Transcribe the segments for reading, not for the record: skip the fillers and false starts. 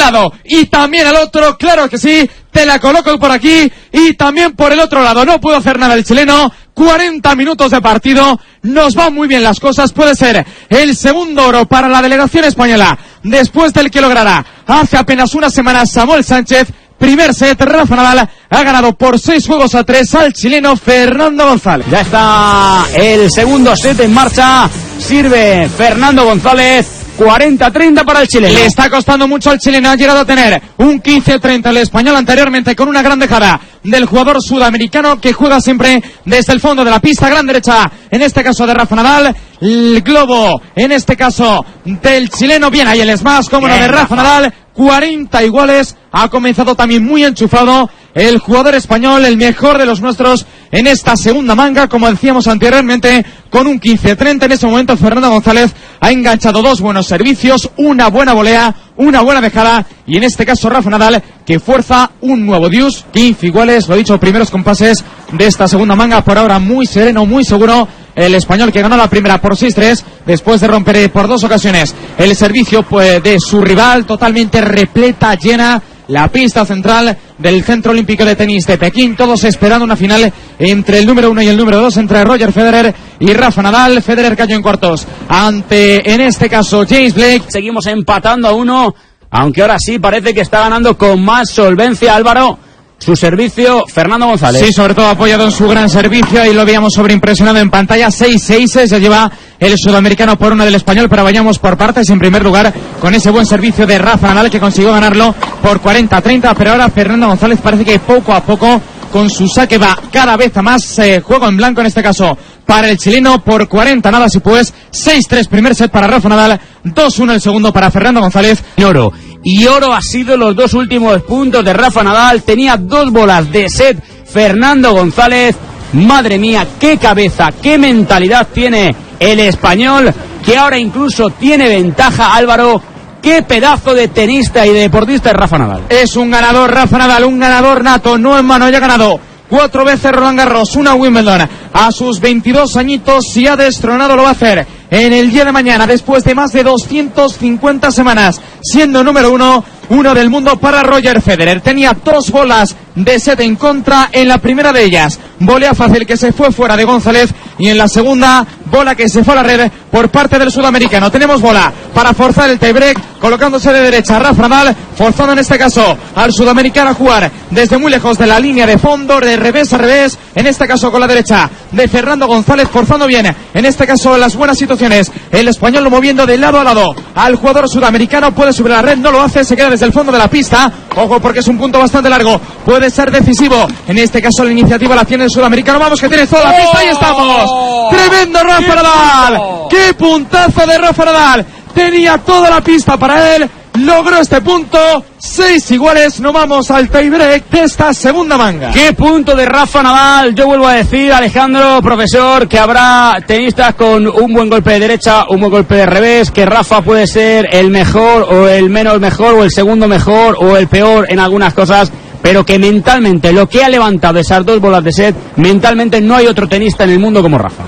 lado y también al otro, claro que sí, te la coloco por aquí y también por el otro lado. No puedo hacer nada el chileno. 40 minutos de partido, nos van muy bien las cosas, puede ser el segundo oro para la delegación española, después del que logrará hace apenas una semana Samuel Sánchez. Primer set, Rafa Nadal ha ganado por 6-3 al chileno Fernando González. Ya está el segundo set en marcha, sirve Fernando González. 40-30 para el chileno. Le está costando mucho al chileno, ha llegado a tener un 15-30 el español anteriormente con una gran dejada del jugador sudamericano que juega siempre desde el fondo de la pista, gran derecha, en este caso de Rafa Nadal, el globo, en este caso del chileno, bien ahí el smash, como no, de Rafa Nadal, 40 iguales, ha comenzado también muy enchufado el jugador español, el mejor de los nuestros en esta segunda manga, como decíamos anteriormente, con un 15-30. En ese momento Fernando González ha enganchado dos buenos servicios, una buena volea, una buena dejada, y en este caso Rafa Nadal, que fuerza un nuevo deuce, 15 iguales, lo dicho, primeros compases de esta segunda manga, por ahora muy sereno, muy seguro, el español que ganó la primera por 6-3, después de romper por dos ocasiones el servicio pues, de su rival, totalmente repleta, llena, la pista central del Centro Olímpico de Tenis de Pekín, todos esperando una final entre el número 1 y el número 2, entre Roger Federer y Rafa Nadal. Federer cayó en cuartos ante, en este caso, James Blake. Seguimos empatando a 1, aunque ahora sí parece que está ganando con más solvencia Álvaro su servicio Fernando González. Sí, sobre todo apoyado en su gran servicio, y lo veíamos sobreimpresionado en pantalla. 6-6 se lleva el sudamericano por una del español, pero vayamos por partes. En primer lugar, con ese buen servicio de Rafa Nadal, que consiguió ganarlo por 40-30, pero ahora Fernando González parece que poco a poco con su saque va cada vez a más juego en blanco, en este caso para el chileno, por 40 nada, si pues 6-3 primer set para Rafa Nadal, 2-1 el segundo para Fernando González. Y oro ha sido los dos últimos puntos de Rafa Nadal. Tenía dos bolas de set Fernando González. Madre mía, qué cabeza, qué mentalidad tiene el español, que ahora incluso tiene ventaja. Álvaro, qué pedazo de tenista y de deportista es Rafa Nadal. Es un ganador Rafa Nadal, un ganador nato, no en mano, ya ha ganado 4 veces Roland Garros, una Wimbledon a sus 22 añitos, y ha destronado, lo va a hacer en el día de mañana, después de más de 250 semanas siendo número 1 del mundo para Roger Federer. Tenía dos bolas de set en contra, en la primera de ellas volea fácil que se fue fuera de González, y en la segunda bola que se fue a la red por parte del sudamericano. Tenemos bola para forzar el tiebreak, colocándose de derecha Rafa Nadal, forzando en este caso al sudamericano a jugar desde muy lejos de la línea de fondo, de revés a revés, en este caso con la derecha de Fernando González, forzando bien en este caso las buenas situaciones, el español moviendo de lado a lado al jugador sudamericano. Puede subir a la red, no lo hace, se queda desde el fondo de la pista, ojo porque es un punto bastante largo, puede ser decisivo, en este caso la iniciativa la tiene el sudamericano. Vamos, que tiene toda la pista, ahí estamos, tremendo Rafa Nadal, qué puntazo de Rafa Nadal, tenía toda la pista para él, logró este punto, 6 iguales, nos vamos al tiebreak de esta segunda manga. Qué punto de Rafa Nadal. Yo vuelvo a decir, Alejandro, profesor, que habrá tenistas con un buen golpe de derecha, un buen golpe de revés, que Rafa puede ser el mejor o el menos mejor o el segundo mejor o el peor en algunas cosas, pero que mentalmente lo que ha levantado esas dos bolas de set, mentalmente no hay otro tenista en el mundo como Rafa.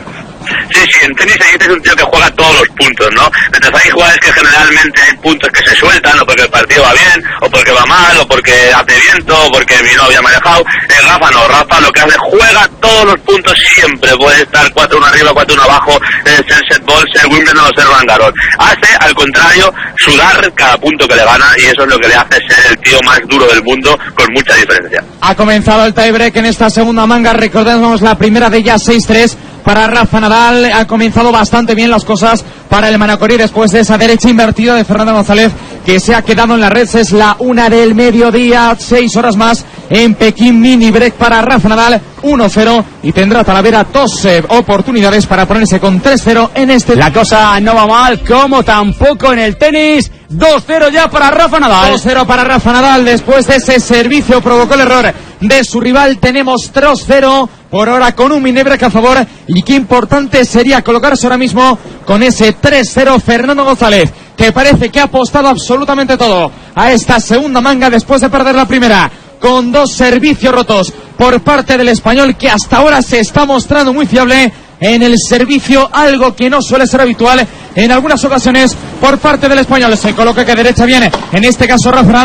Sí, en tenis es un tío que juega todos los puntos, ¿no? Entonces hay jugadores que generalmente hay puntos que se sueltan, o porque el partido va bien, o porque va mal, o porque hace viento, o porque mi novia me ha dejado. Rafa no, Rafa lo que hace, juega todos los puntos siempre, puede estar 4-1 arriba, 4-1 abajo, ser set ball, ser Wimbledon o ser Roland Garros. Hace, al contrario, sudar cada punto que le gana, y eso es lo que le hace ser el tío más duro del mundo, con mucha diferencia. Ha comenzado el tiebreak en esta segunda manga, recordemos la primera de ellas, 6-3 para Rafa Nadal. Ha comenzado bastante bien las cosas para el manacorí después de esa derecha invertida de Fernando González, que se ha quedado en la red. Es la 1 del mediodía, 6 horas más en Pekín. Mini break para Rafa Nadal, 1-0, y tendrá Talavera dos oportunidades para ponerse con 3-0 en este. La cosa no va mal, como tampoco en el tenis. 2-0 ya para Rafa Nadal. 2-0 para Rafa Nadal, después de ese servicio provocó el error de su rival. Tenemos 3-0 por ahora con un mini break a favor, y qué importante sería colocarse ahora mismo con ese 3-0 Fernando González, que parece que ha apostado absolutamente todo a esta segunda manga después de perder la primera, con dos servicios rotos por parte del español, que hasta ahora se está mostrando muy fiable en el servicio, algo que no suele ser habitual en algunas ocasiones por parte del español. Se coloca que derecha viene, en este caso Rafa Nadal.